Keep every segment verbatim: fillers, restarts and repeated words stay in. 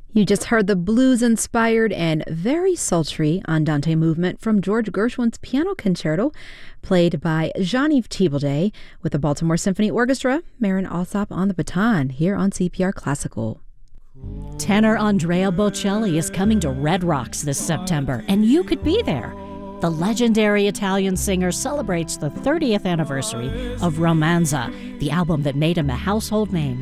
You just heard the blues-inspired and very sultry Andante movement from George Gershwin's Piano Concerto, played by Jean-Yves Thibaudet with the Baltimore Symphony Orchestra. Marin Alsop on the baton here on C P R Classical. Tenor Andrea Bocelli is coming to Red Rocks this September, and you could be there. The legendary Italian singer celebrates the thirtieth anniversary of Romanza, the album that made him a household name.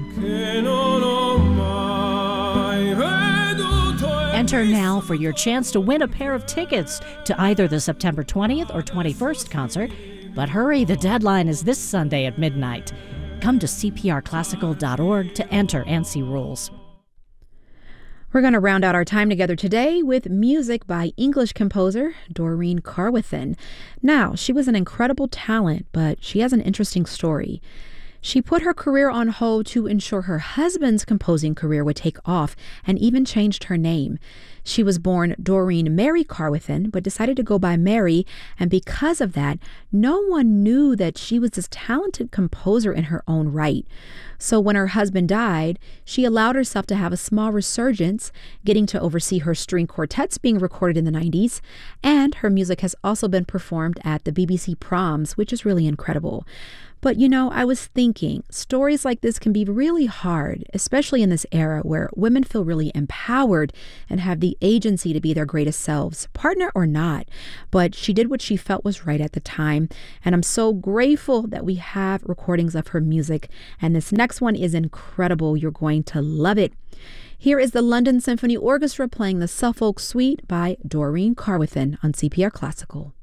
Enter now for your chance to win a pair of tickets to either the September twentieth or twenty-first concert. But hurry, the deadline is this Sunday at midnight. Come to c p r classical dot org to enter and see rules. We're going to round out our time together today with music by English composer Doreen Carwithen. Now, she was an incredible talent, but she has an interesting story. She put her career on hold to ensure her husband's composing career would take off and even changed her name. She was born Doreen Mary Carwithen, but decided to go by Mary, and because of that, no one knew that she was this talented composer in her own right. So when her husband died, she allowed herself to have a small resurgence, getting to oversee her string quartets being recorded in the nineties, and her music has also been performed at the B B C Proms, which is really incredible. But, you know, I was thinking, stories like this can be really hard, especially in this era where women feel really empowered and have the agency to be their greatest selves, partner or not. But she did what she felt was right at the time, and I'm so grateful that we have recordings of her music. And this next one is incredible. You're going to love it. Here is the London Symphony Orchestra playing the Suffolk Suite by Doreen Carwithen on C P R Classical.